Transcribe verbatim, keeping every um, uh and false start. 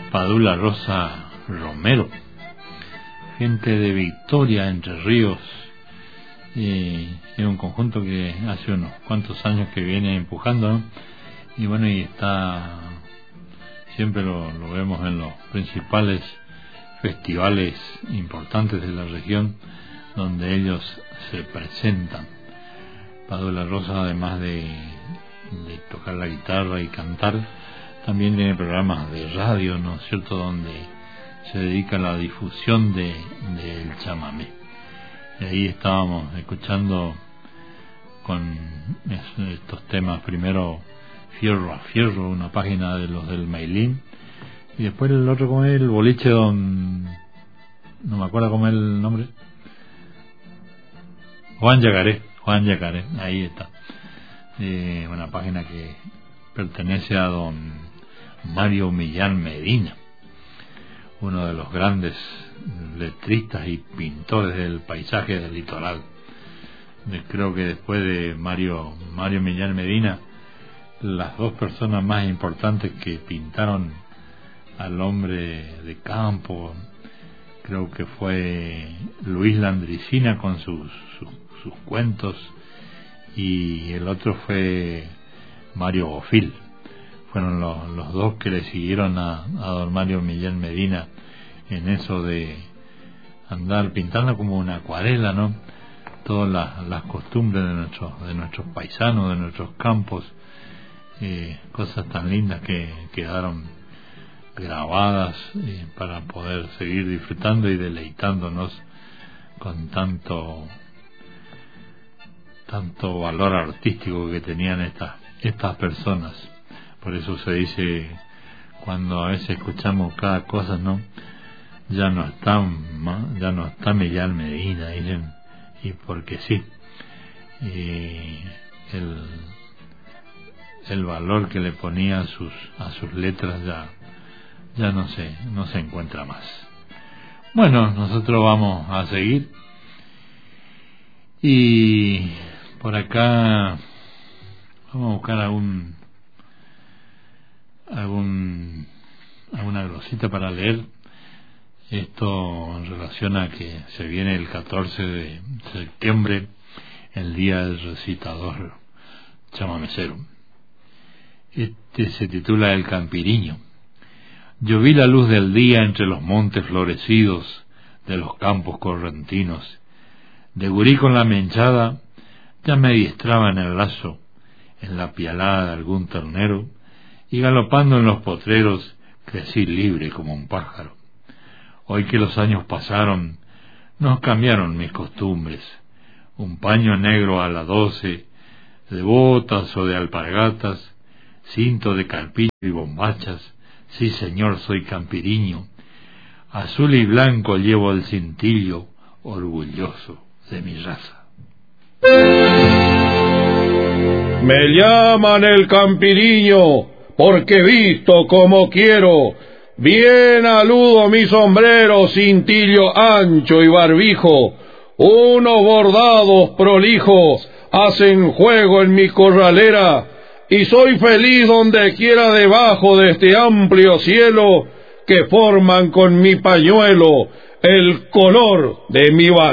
Padula Rosa Romero, gente de Victoria, Entre Ríos. Eh, es un conjunto que hace unos cuantos años que viene empujando, ¿no? Y bueno, y está, siempre lo, lo vemos en los principales festivales importantes de la región donde ellos se presentan. Padula Rosa, además de, de tocar la guitarra y cantar, también tiene programas de radio, ¿no es cierto?, donde se dedica a la difusión de del chamamé. Y ahí estábamos escuchando con estos temas, primero Fierro a Fierro, una página de los del Mailín, y después el otro, como es el boliche don, no me acuerdo cómo es el nombre, Juan Yacaré, Juan Yacaré, ahí está, eh, una página que pertenece a don Mario Millán Medina, uno de los grandes letristas y pintores del paisaje del litoral. Creo que después de Mario Mario Millán Medina, las dos personas más importantes que pintaron al hombre de campo, creo que fue Luis Landricina con sus, sus, sus cuentos, y el otro fue Mario Bofill. Fueron los, los dos que le siguieron a, a don Mario Millán Medina en eso de andar pintando como una acuarela, ¿no? Todas las, las costumbres de nuestros de nuestros paisanos, de nuestros campos, eh, cosas tan lindas que quedaron grabadas eh, para poder seguir disfrutando y deleitándonos con tanto tanto valor artístico que tenían estas estas personas. Por eso se dice, cuando a veces escuchamos cada cosa, ¿no?, ya no está ya no está Millán Medina, dicen, y porque sí, y el el valor que le ponía a sus a sus letras ya ya no se no se encuentra más. Bueno, nosotros vamos a seguir, y por acá vamos a buscar algún algún alguna glosita para leer. Esto en relación a que se viene el catorce de septiembre, el día del recitador chamamecero. Este se titula El Campiriño. Yo vi la luz del día entre los montes florecidos de los campos correntinos. De gurí con la menchada ya me adiestraba en el lazo, en la pialada de algún ternero, y galopando en los potreros crecí libre como un pájaro. Hoy que los años pasaron, nos cambiaron mis costumbres. Un paño negro a la doce, de botas o de alpargatas, cinto de carpillo y bombachas. Sí, señor, soy campiriño. Azul y blanco llevo el cintillo, orgulloso de mi raza. Me llaman el campiriño, porque visto como quiero, bien aludo mi sombrero, cintillo ancho y barbijo, unos bordados prolijos hacen juego en mi corralera, y soy feliz donde quiera debajo de este amplio cielo que forman con mi pañuelo el color de mi bandera.